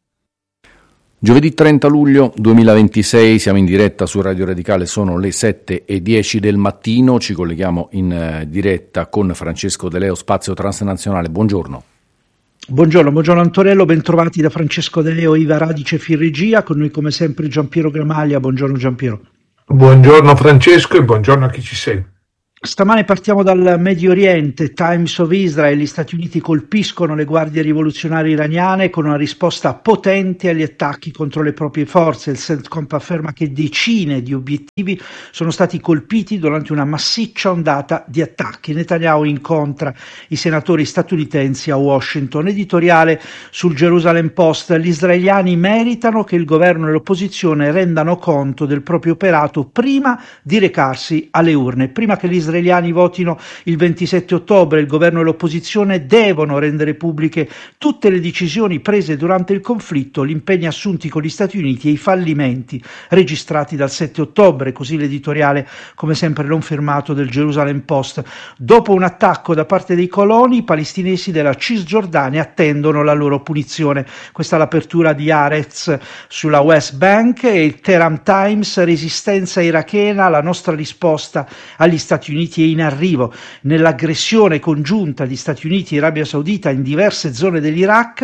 Giovedì 30 luglio 2026, siamo in diretta su Radio Radicale, sono le 7:10 del mattino, ci colleghiamo in diretta con Francesco De Leo, Spazio Transnazionale, buongiorno. Buongiorno Antonello, bentrovati da Francesco De Leo, Iva Radice in regia, con noi come sempre Giampiero Gramaglia, buongiorno Giampiero. Buongiorno Francesco e buongiorno a chi ci segue. Stamane partiamo dal Medio Oriente. Times of Israel: gli Stati Uniti colpiscono le guardie rivoluzionarie iraniane con una risposta potente agli attacchi contro le proprie forze. Il CENTCOM afferma che decine di obiettivi sono stati colpiti durante una massiccia ondata di attacchi. Netanyahu incontra i senatori statunitensi a Washington. Editoriale sul Jerusalem Post: gli israeliani meritano che il governo e l'opposizione rendano conto del proprio operato prima di recarsi alle urne. Prima che gli israeliani votino il 27 ottobre, il governo e l'opposizione devono rendere pubbliche tutte le decisioni prese durante il conflitto, gli impegni assunti con gli Stati Uniti e i fallimenti registrati dal 7 ottobre, così l'editoriale, come sempre non firmato, del Jerusalem Post. Dopo un attacco da parte dei coloni, i palestinesi della Cisgiordania attendono la loro punizione. Questa è l'apertura di Haaretz sulla West Bank. E il Tehran Times: resistenza irachena, la nostra risposta agli Stati Uniti è in arrivo. Nell'aggressione congiunta di Stati Uniti e Arabia Saudita in diverse zone dell'Iraq,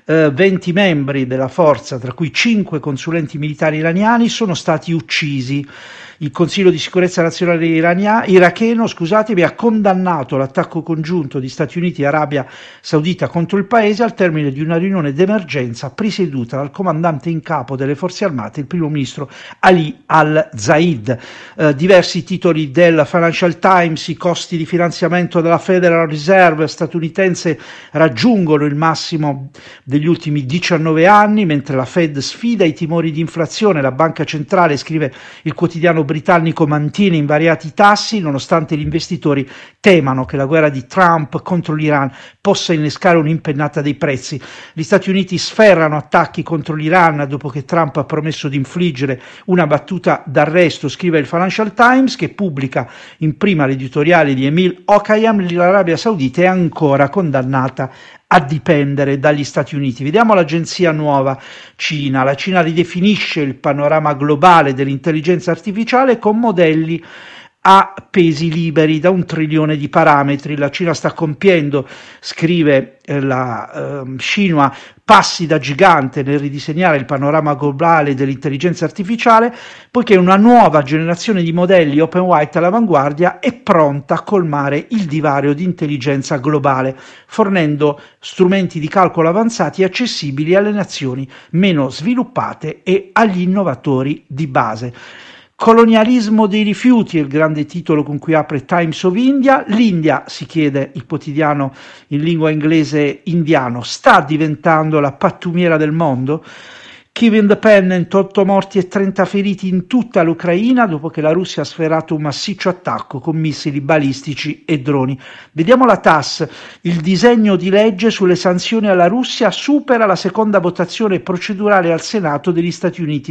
20 membri della forza, tra cui 5 consulenti militari iraniani, sono stati uccisi. Il Consiglio di sicurezza nazionale iracheno ha condannato l'attacco congiunto di Stati Uniti e Arabia Saudita contro il paese al termine di una riunione d'emergenza presieduta dal comandante in capo delle forze armate, il primo ministro Ali al-Zaid. Diversi titoli del Financial Times: i costi di finanziamento della Federal Reserve statunitense raggiungono il massimo degli ultimi 19 anni, mentre la Fed sfida i timori di inflazione. La banca centrale, scrive il quotidiano britannico, mantiene invariati i tassi nonostante gli investitori temano che la guerra di Trump contro l'Iran possa innescare un'impennata dei prezzi. Gli Stati Uniti sferrano attacchi contro l'Iran dopo che Trump ha promesso di infliggere una battuta d'arresto, scrive il Financial Times, che pubblica in prima l'editoriale di Emil Okhayam: l'Arabia Saudita è ancora condannata a dipendere dagli Stati Uniti. Vediamo l'agenzia nuova Cina. La Cina ridefinisce il panorama globale dell'intelligenza artificiale con modelli a pesi liberi da 1 trilione di parametri. La Cina sta compiendo, scrive la Xinhua, passi da gigante nel ridisegnare il panorama globale dell'intelligenza artificiale, poiché una nuova generazione di modelli open white all'avanguardia è pronta a colmare il divario di intelligenza globale, fornendo strumenti di calcolo avanzati e accessibili alle nazioni meno sviluppate e agli innovatori di base. Colonialismo dei rifiuti è il grande titolo con cui apre Times of India. L'India, si chiede il quotidiano in lingua inglese indiano, sta diventando la pattumiera del mondo? Kiev Independent: 8 morti e 30 feriti in tutta l'Ucraina dopo che la Russia ha sferato un massiccio attacco con missili balistici e droni. Vediamo la TASS: il disegno di legge sulle sanzioni alla Russia supera la seconda votazione procedurale al Senato degli Stati Uniti.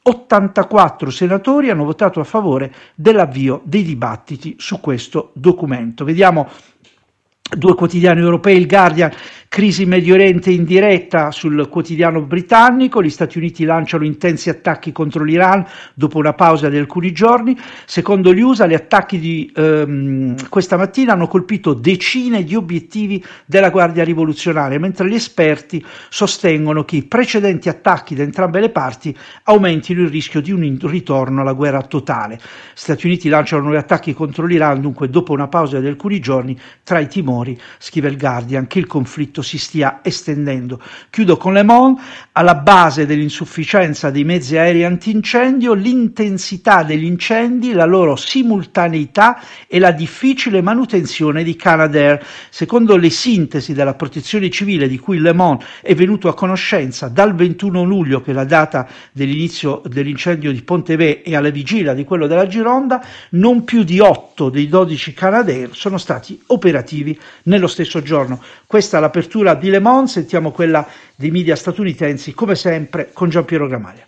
84 senatori hanno votato a favore dell'avvio dei dibattiti su questo documento. Vediamo 2 quotidiani europei. Il Guardian: crisi in Medio Oriente in diretta sul quotidiano britannico. Gli Stati Uniti lanciano intensi attacchi contro l'Iran dopo una pausa di alcuni giorni. Secondo gli USA, gli attacchi di questa mattina hanno colpito decine di obiettivi della Guardia Rivoluzionaria, mentre gli esperti sostengono che i precedenti attacchi da entrambe le parti aumentino il rischio di un ritorno alla guerra totale. Stati Uniti lanciano nuovi attacchi contro l'Iran, dunque, dopo una pausa di alcuni giorni, tra i timori, scrive il Guardian, che il conflitto si stia estendendo. Chiudo con Le Monde: alla base dell'insufficienza dei mezzi aerei antincendio, l'intensità degli incendi, la loro simultaneità e la difficile manutenzione di Canadair. Secondo le sintesi della protezione civile di cui Le Monde è venuto a conoscenza dal 21 luglio, che è la data dell'inizio dell'incendio di Pontevedra, e alla vigilia di quello della Gironda, non più di 8 dei 12 Canadair sono stati operativi nello stesso giorno. Questa è l'apertura copertura di Le Monde, sentiamo quella dei media statunitensi, come sempre con Giampiero Gramaglia.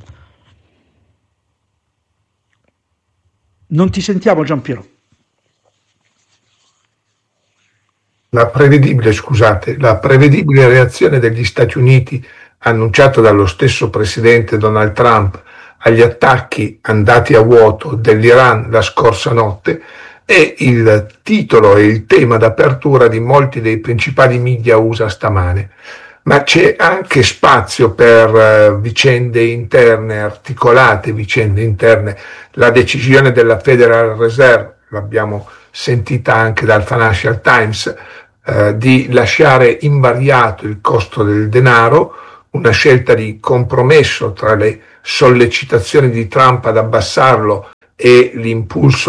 Non ti sentiamo, Giampiero. La prevedibile reazione degli Stati Uniti, annunciata dallo stesso presidente Donald Trump agli attacchi andati a vuoto dell'Iran la scorsa notte, è il titolo e il tema d'apertura di molti dei principali media USA stamane. Ma c'è anche spazio per vicende interne, articolate vicende interne. La decisione della Federal Reserve, l'abbiamo sentita anche dal Financial Times, di lasciare invariato il costo del denaro, una scelta di compromesso tra le sollecitazioni di Trump ad abbassarlo e l'impulso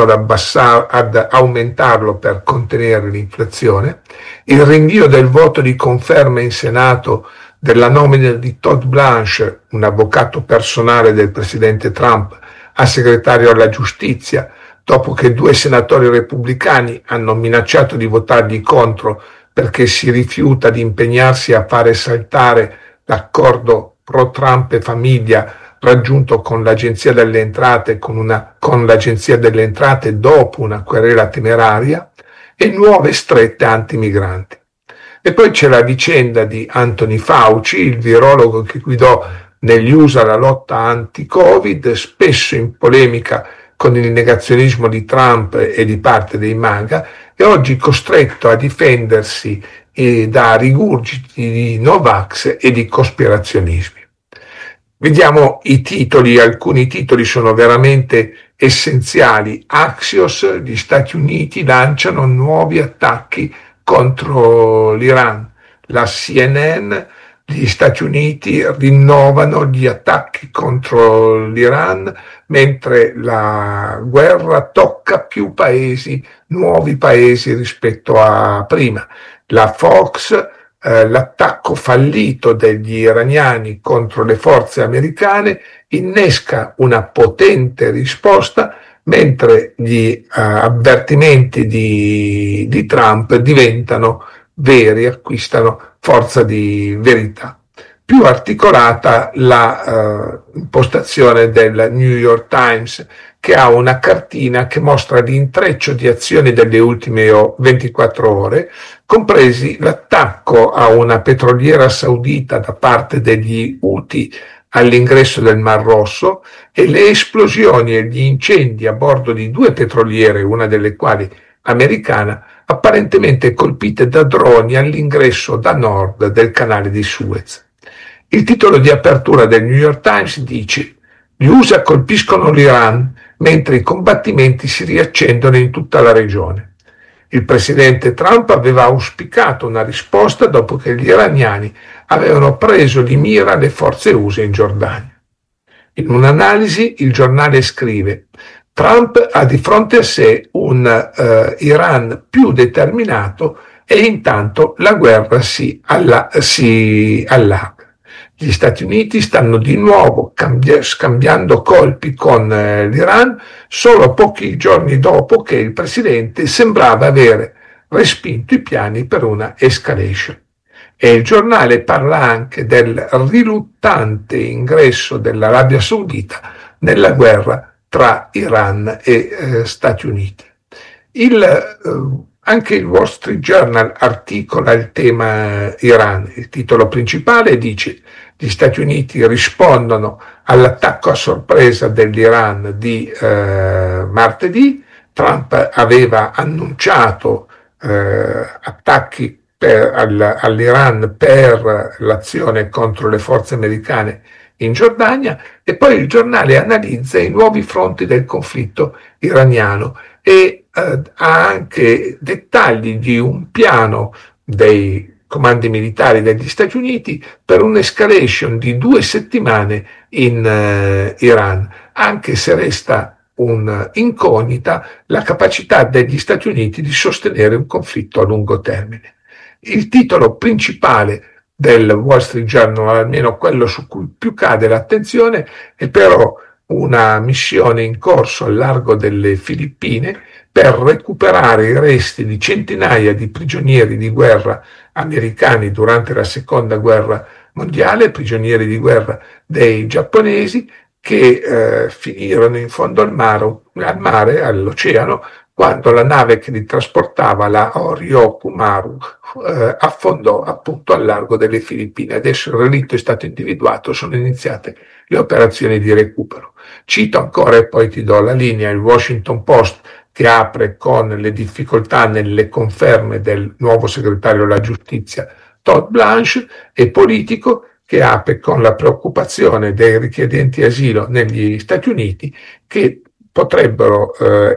ad aumentarlo per contenere l'inflazione, il rinvio del voto di conferma in Senato della nomina di Todd Blanche, un avvocato personale del presidente Trump, a segretario alla giustizia, dopo che 2 senatori repubblicani hanno minacciato di votargli contro perché si rifiuta di impegnarsi a fare saltare l'accordo pro-Trump e famiglia raggiunto con l'Agenzia delle Entrate con l'Agenzia delle Entrate dopo una querela temeraria, e nuove strette antimigranti. E poi c'è la vicenda di Anthony Fauci, il virologo che guidò negli USA la lotta anti-Covid, spesso in polemica con il negazionismo di Trump e di parte dei MAGA, e oggi costretto a difendersi da rigurgiti di Novax e di cospirazionismi. Vediamo i titoli, alcuni titoli sono veramente essenziali. Axios, gli Stati Uniti lanciano nuovi attacchi contro l'Iran. La CNN, gli Stati Uniti rinnovano gli attacchi contro l'Iran, mentre la guerra tocca più paesi, nuovi paesi rispetto a prima. La Fox, l'attacco fallito degli iraniani contro le forze americane innesca una potente risposta, mentre gli avvertimenti di Trump diventano veri, acquistano forza di verità. Più articolata la impostazione del New York Times, che ha una cartina che mostra l'intreccio di azioni delle ultime 24 ore, compresi l'attacco a una petroliera saudita da parte degli Houthi all'ingresso del Mar Rosso e le esplosioni e gli incendi a bordo di 2 petroliere, una delle quali americana, apparentemente colpite da droni all'ingresso da nord del canale di Suez. Il titolo di apertura del New York Times dice: gli USA colpiscono l'Iran mentre i combattimenti si riaccendono in tutta la regione. Il presidente Trump aveva auspicato una risposta dopo che gli iraniani avevano preso di mira le forze USA in Giordania. In un'analisi il giornale scrive: Trump ha di fronte a sé un Iran più determinato e intanto la guerra si allarga. Gli Stati Uniti stanno di nuovo scambiando colpi con l'Iran solo pochi giorni dopo che il presidente sembrava avere respinto i piani per una escalation. E il giornale parla anche del riluttante ingresso dell'Arabia Saudita nella guerra tra Iran e Stati Uniti. Anche il Wall Street Journal articola il tema Iran. Il titolo principale dice: gli Stati Uniti rispondono all'attacco a sorpresa dell'Iran di martedì. Trump aveva annunciato attacchi all'Iran per l'azione contro le forze americane in Giordania, e poi il giornale analizza i nuovi fronti del conflitto iraniano e ha anche dettagli di un piano dei comandi militari degli Stati Uniti per un'escalation di 2 settimane in Iran, anche se resta un'incognita la capacità degli Stati Uniti di sostenere un conflitto a lungo termine. Il titolo principale del Wall Street Journal, almeno quello su cui più cade l'attenzione, è però una missione in corso al largo delle Filippine per recuperare i resti di centinaia di prigionieri di guerra americani durante la seconda guerra mondiale, prigionieri di guerra dei giapponesi che finirono in fondo al mare, all'oceano, quando la nave che li trasportava, la Oryoku Maru, affondò appunto al largo delle Filippine. Adesso il relitto è stato individuato, sono iniziate le operazioni di recupero. Cito ancora, e poi ti do la linea, il Washington Post, che apre con le difficoltà nelle conferme del nuovo segretario della giustizia Todd Blanche, e Politico, che apre con la preoccupazione dei richiedenti asilo negli Stati Uniti, che potrebbero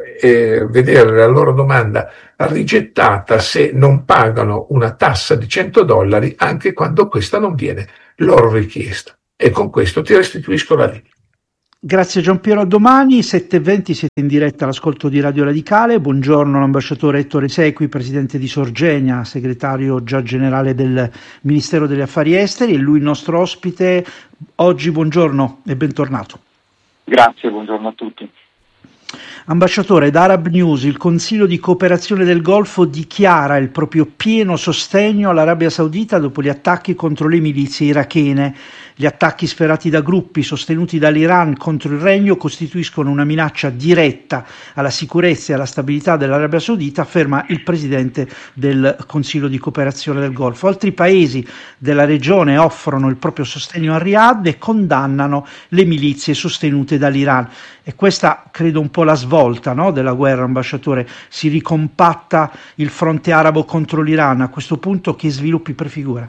vedere la loro domanda rigettata se non pagano una tassa di $100 anche quando questa non viene loro richiesta. E con questo ti restituisco la linea. Grazie Giampiero, a domani 7:20 siete in diretta all'ascolto di Radio Radicale. Buongiorno l'ambasciatore Ettore Sequi, presidente di Sorgenia, segretario già generale del Ministero degli Affari Esteri, e lui il nostro ospite oggi. Buongiorno e bentornato. Grazie, buongiorno a tutti. Ambasciatore, da Arab News, il Consiglio di cooperazione del Golfo dichiara il proprio pieno sostegno all'Arabia Saudita dopo gli attacchi contro le milizie irachene. Gli attacchi sferrati da gruppi sostenuti dall'Iran contro il regno costituiscono una minaccia diretta alla sicurezza e alla stabilità dell'Arabia Saudita, afferma il presidente del Consiglio di cooperazione del Golfo. Altri paesi della regione offrono il proprio sostegno a Riyadh e condannano le milizie sostenute dall'Iran. E questa credo un po' la svolta, no, della guerra, ambasciatore. Si ricompatta il fronte arabo contro l'Iran. A questo punto che sviluppi prefigura?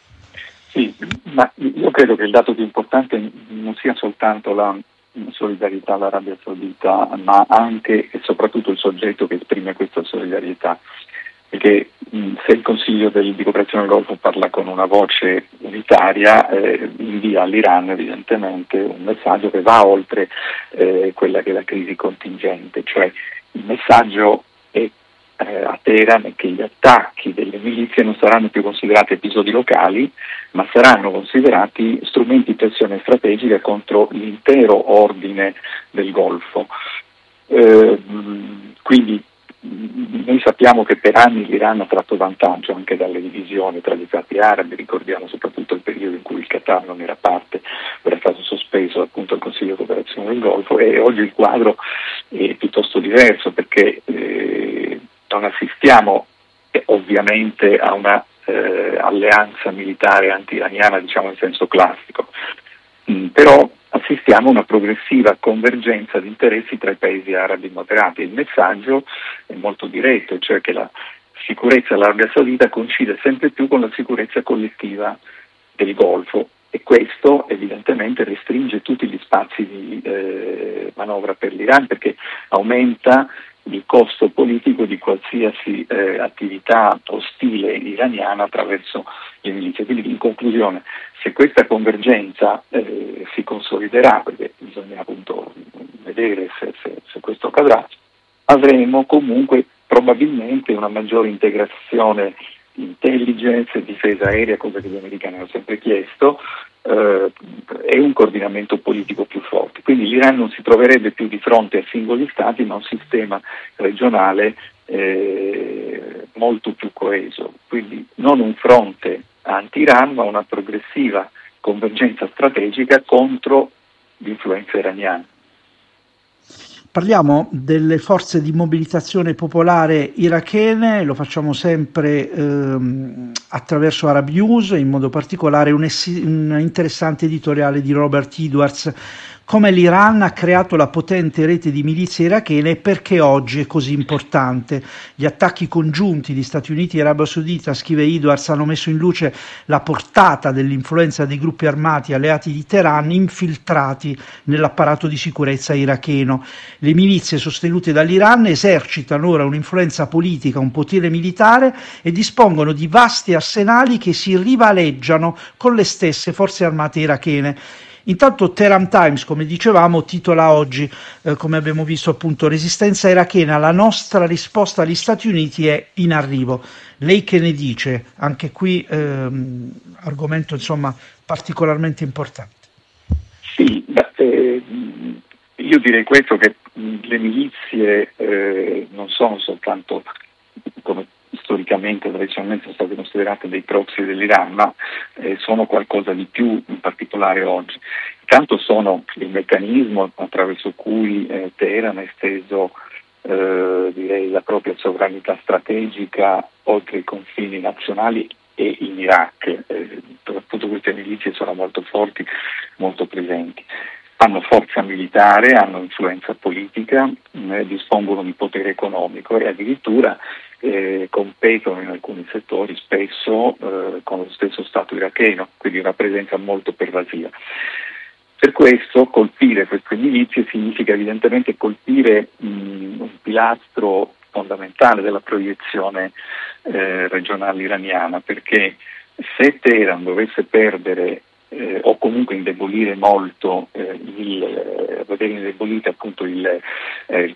Sì, ma io credo che il dato più importante non sia soltanto la solidarietà all'Arabia Saudita, ma anche e soprattutto il soggetto che esprime questa solidarietà. Perché se il Consiglio di cooperazione del Golfo parla con una voce unitaria, invia all'Iran evidentemente un messaggio che va oltre quella che è la crisi contingente, cioè il messaggio è a Teheran è che gli attacchi delle milizie non saranno più considerati episodi locali, ma saranno considerati strumenti di pressione strategica contro l'intero ordine del Golfo. Quindi noi sappiamo che per anni l'Iran ha tratto vantaggio anche dalle divisioni tra gli stati arabi, ricordiamo soprattutto il periodo in cui il Qatar non era parte, era stato sospeso appunto il Consiglio di cooperazione del Golfo, e oggi il quadro è piuttosto diverso perché non assistiamo ovviamente a una alleanza militare anti-iraniana, diciamo in senso classico, però assistiamo a una progressiva convergenza di interessi tra i paesi arabi moderati. Il messaggio è molto diretto, cioè che la sicurezza dell'Arabia Saudita coincide sempre più con la sicurezza collettiva del Golfo, e questo evidentemente restringe tutti gli spazi di manovra per l'Iran, perché aumenta il costo politico di qualsiasi attività ostile iraniana attraverso le milizie. Quindi in conclusione, se questa convergenza si consoliderà, perché bisogna appunto vedere se questo accadrà, avremo comunque probabilmente una maggiore integrazione intelligence e difesa aerea, cosa che gli americani hanno sempre chiesto, e un coordinamento politico più forte. Quindi l'Iran non si troverebbe più di fronte a singoli stati, ma a un sistema regionale molto più coeso. Quindi non un fronte anti-Iran, ma una progressiva convergenza strategica contro l'influenza iraniana. Parliamo delle forze di mobilitazione popolare irachene, lo facciamo sempre attraverso Arab News, in modo particolare un interessante editoriale di Robert Edwards, come l'Iran ha creato la potente rete di milizie irachene e perché oggi è così importante. Gli attacchi congiunti di Stati Uniti e Arabia Saudita, scrive Edwards, hanno messo in luce la portata dell'influenza dei gruppi armati alleati di Teheran infiltrati nell'apparato di sicurezza iracheno. Le milizie sostenute dall'Iran esercitano ora un'influenza politica, un potere militare e dispongono di vasti arsenali che si rivaleggiano con le stesse forze armate irachene. Intanto Tehran Times, come dicevamo, titola oggi, come abbiamo visto appunto, resistenza irachena, la nostra risposta agli Stati Uniti è in arrivo. Lei che ne dice? Anche qui argomento insomma particolarmente importante. Sì, io direi questo, che le milizie non sono soltanto, come storicamente, tradizionalmente sono state considerate dei proxy dell'Iran, ma sono qualcosa di più, in particolare oggi. Intanto sono il meccanismo attraverso cui Teheran ha esteso direi la propria sovranità strategica oltre i confini nazionali e in Iraq. Appunto queste milizie sono molto forti, molto presenti. Hanno forza militare, hanno influenza politica, dispongono di potere economico e addirittura competono in alcuni settori spesso con lo stesso Stato iracheno, quindi una presenza molto pervasiva. Per questo colpire queste milizie significa evidentemente colpire un pilastro fondamentale della proiezione regionale iraniana, perché se Teheran dovesse perdere o comunque indebolire molto, vedere indebolito appunto il